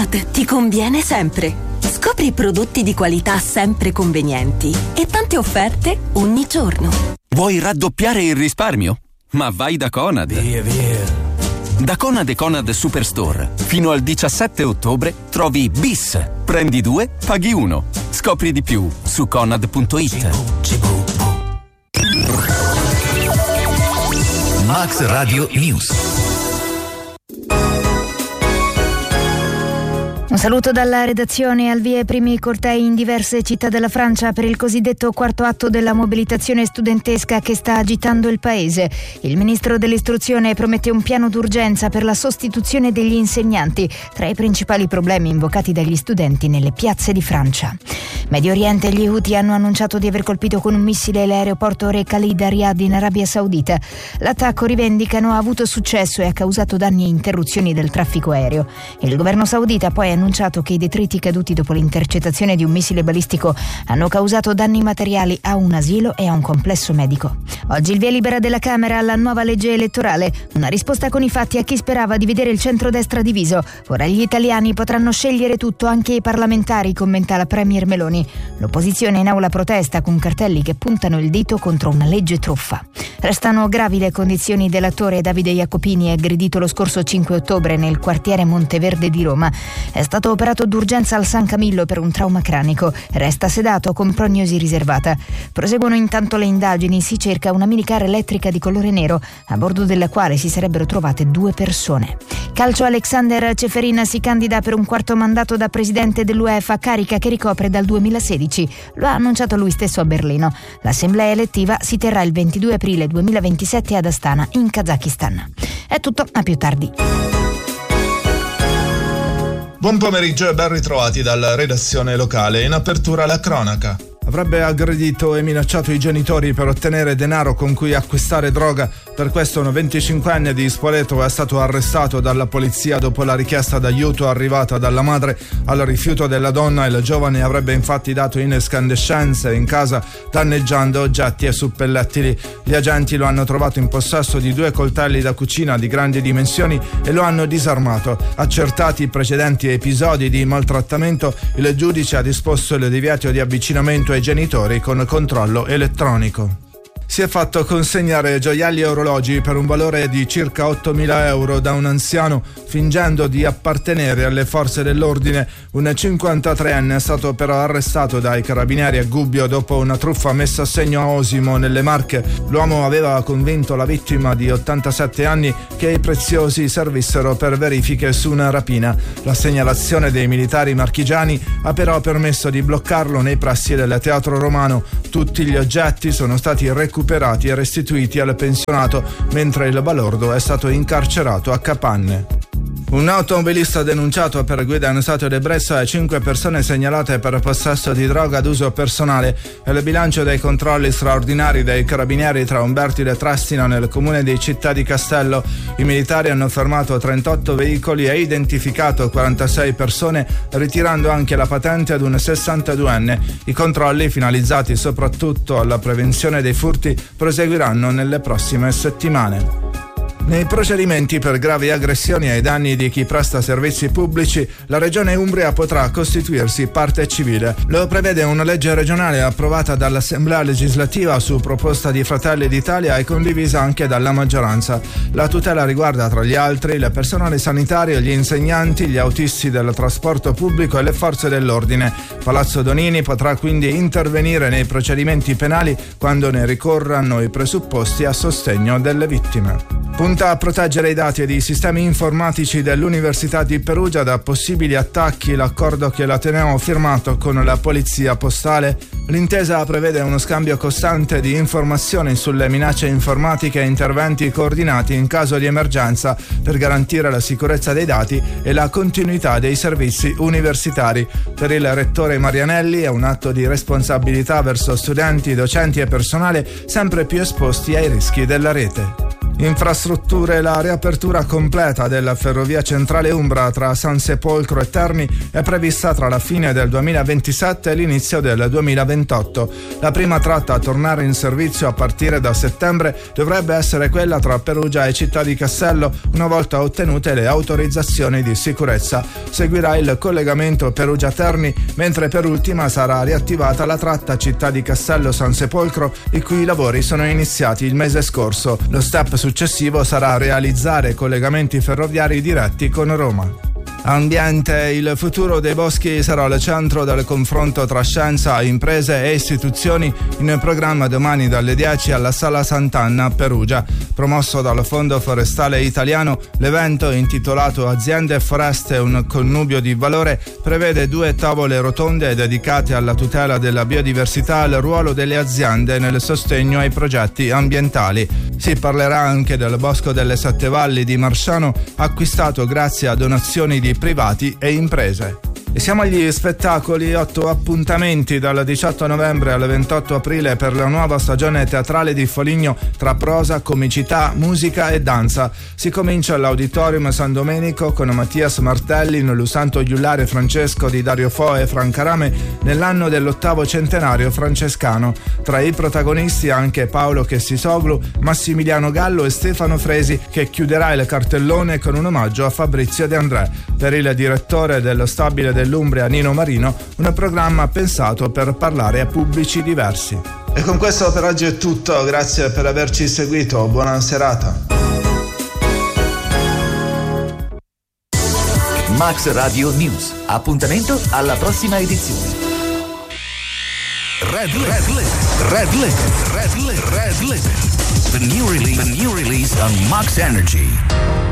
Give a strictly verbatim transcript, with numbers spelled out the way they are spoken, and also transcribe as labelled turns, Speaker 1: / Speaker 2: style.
Speaker 1: Conad ti conviene sempre. Scopri prodotti di qualità sempre convenienti e tante offerte ogni giorno.
Speaker 2: Vuoi raddoppiare il risparmio? Ma vai da Conad.
Speaker 3: Via, via.
Speaker 2: Da Conad e Conad Superstore fino al diciassette ottobre trovi Bis. Prendi due, paghi uno. Scopri di più su conad punto it.
Speaker 3: Max Radio News.
Speaker 4: Un saluto dalla redazione. Al via i primi cortei in diverse città della Francia per il cosiddetto quarto atto della mobilitazione studentesca che sta agitando il paese. Il ministro dell'istruzione promette un piano d'urgenza per la sostituzione degli insegnanti, tra i principali problemi invocati dagli studenti nelle piazze di Francia. Medio Oriente, gli Houthi hanno annunciato di aver colpito con un missile l'aeroporto Re Khalid a Riyadh in Arabia Saudita. L'attacco, rivendicano, ha avuto successo e ha causato danni e interruzioni del traffico aereo. Il governo saudita poi ha annunciato che i detriti caduti dopo l'intercettazione di un missile balistico hanno causato danni materiali a un asilo e a un complesso medico. Oggi il via libera della Camera alla nuova legge elettorale, una risposta con i fatti a chi sperava di vedere il centrodestra diviso. Ora gli italiani potranno scegliere tutto, anche i parlamentari, commenta la premier Meloni. L'opposizione in aula protesta con cartelli che puntano il dito contro una legge truffa. Restano gravi le condizioni dell'attore Davide Jacopini, aggredito lo scorso cinque ottobre nel quartiere Monteverde di Roma. È stato operato d'urgenza al San Camillo per un trauma cranico. Resta sedato con prognosi riservata. Proseguono intanto le indagini. Si cerca una minicar elettrica di colore nero, a bordo della quale si sarebbero trovate due persone. Calcio, Alexander Ceferin si candida per un quarto mandato da presidente dell'UEFA, carica che ricopre dal duemilasedici. Lo ha annunciato lui stesso a Berlino. L'assemblea elettiva si terrà il ventidue aprile duemilaventisette ad Astana, in Kazakistan. È tutto, a più tardi.
Speaker 5: Buon pomeriggio e ben ritrovati dalla redazione locale. In apertura la cronaca. Avrebbe aggredito e minacciato i genitori per ottenere denaro con cui acquistare droga. Per questo un venticinquenne di Spoleto è stato arrestato dalla polizia dopo la richiesta d'aiuto arrivata dalla madre. Al rifiuto della donna, il giovane avrebbe infatti dato in escandescenze in casa, danneggiando oggetti e suppellettili. Gli agenti lo hanno trovato in possesso di due coltelli da cucina di grandi dimensioni e lo hanno disarmato. Accertati i precedenti episodi di maltrattamento, il giudice ha disposto il divieto di avvicinamento ai genitori con controllo elettronico. Si è fatto consegnare gioielli e orologi per un valore di circa ottomila euro da un anziano fingendo di appartenere alle forze dell'ordine. Un cinquantatreenne è stato però arrestato dai carabinieri a Gubbio dopo una truffa messa a segno a Osimo, nelle Marche. L'uomo aveva convinto la vittima di ottantasette anni che i preziosi servissero per verifiche su una rapina. La segnalazione dei militari marchigiani ha però permesso di bloccarlo nei pressi del Teatro Romano. Tutti gli oggetti sono stati recuperati recuperati e restituiti al pensionato, mentre il balordo è stato incarcerato a Capanne. Un automobilista denunciato per guida in stato di ebbrezza e cinque persone segnalate per possesso di droga ad uso personale. È il bilancio dei controlli straordinari dei carabinieri tra Umbertide e Trastino nel comune di Città di Castello. I militari hanno fermato trentotto veicoli e identificato quarantasei persone, ritirando anche la patente ad un sessantaduenne. I controlli, finalizzati soprattutto alla prevenzione dei furti, proseguiranno nelle prossime settimane. Nei procedimenti per gravi aggressioni ai danni di chi presta servizi pubblici, la Regione Umbria potrà costituirsi parte civile. Lo prevede una legge regionale approvata dall'Assemblea legislativa su proposta di Fratelli d'Italia e condivisa anche dalla maggioranza. La tutela riguarda, tra gli altri, il personale sanitario, gli insegnanti, gli autisti del trasporto pubblico e le forze dell'ordine. Palazzo Donini potrà quindi intervenire nei procedimenti penali quando ne ricorrano i presupposti a sostegno delle vittime. Punta a proteggere i dati ed i sistemi informatici dell'Università di Perugia da possibili attacchi l'accordo che l'Ateneo ha firmato con la Polizia Postale. L'intesa prevede uno scambio costante di informazioni sulle minacce informatiche e interventi coordinati in caso di emergenza per garantire la sicurezza dei dati e la continuità dei servizi universitari. Per il rettore Marianelli è un atto di responsabilità verso studenti, docenti e personale sempre più esposti ai rischi della rete. Infrastrutture. La riapertura completa della ferrovia centrale Umbra tra San Sepolcro e Terni è prevista tra la fine del duemilaventisette e l'inizio del duemilaventotto. La prima tratta a tornare in servizio a partire da settembre dovrebbe essere quella tra Perugia e Città di Castello, una volta ottenute le autorizzazioni di sicurezza. Seguirà il collegamento Perugia-Terni, mentre per ultima sarà riattivata la tratta Città di Castello-San Sepolcro, i cui lavori sono iniziati il mese scorso. Lo step successivo sarà realizzare collegamenti ferroviari diretti con Roma. Ambiente. Il futuro dei boschi sarà al centro del confronto tra scienza, imprese e istituzioni, in programma domani dalle dieci alla Sala Sant'Anna a Perugia. Promosso dal Fondo Forestale Italiano, l'evento, intitolato Aziende e Foreste, un connubio di valore, prevede due tavole rotonde dedicate alla tutela della biodiversità e al ruolo delle aziende nel sostegno ai progetti ambientali. Si parlerà anche del Bosco delle Sette Valli di Marsciano, acquistato grazie a donazioni di privati e imprese. E siamo agli spettacoli. Otto appuntamenti dal diciotto novembre al ventotto aprile per la nuova stagione teatrale di Foligno tra prosa, comicità, musica e danza. Si comincia all'Auditorium San Domenico con Mattias Martelli, Lusanto Giullare Francesco di Dario Fo e Franca Rame nell'anno dell'ottavo centenario francescano. Tra i protagonisti anche Paolo Chessisoglu, Massimiliano Gallo e Stefano Fresi, che chiuderà il cartellone con un omaggio a Fabrizio De André. Per il direttore dello stabile dell'Umbria Nino Marino, un programma pensato per parlare a pubblici diversi. E con questo per oggi è tutto, grazie per averci seguito, buona serata.
Speaker 3: Max Radio News, appuntamento alla prossima edizione. Red Red Red Red Red Red Red The new release, the new release on Max Energy.